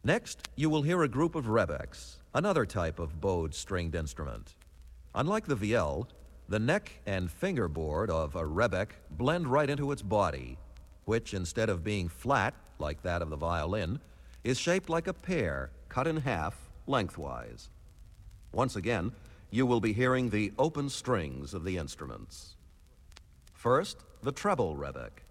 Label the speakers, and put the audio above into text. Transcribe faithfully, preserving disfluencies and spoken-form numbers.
Speaker 1: Next, you will hear a group of rebecks, another type of bowed stringed instrument. Unlike the vielle, the neck and fingerboard of a rebec blend right into its body, which, instead of being flat, like that of the violin, is shaped like a pear cut in half lengthwise. Once again, you will be hearing the open strings of the instruments. First, the treble rebec.